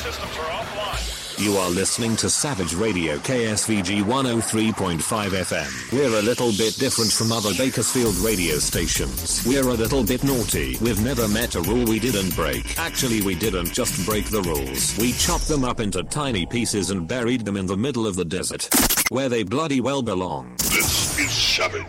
systems are offline. You are listening to Savage Radio KSVG 103.5 FM. We're a little bit different from other Bakersfield radio stations. We're a little bit naughty. We've never met a rule we didn't break. Actually, we didn't just break the rules. We chopped them up into tiny pieces and buried them in the middle of the desert, where they bloody well belong. This is Savage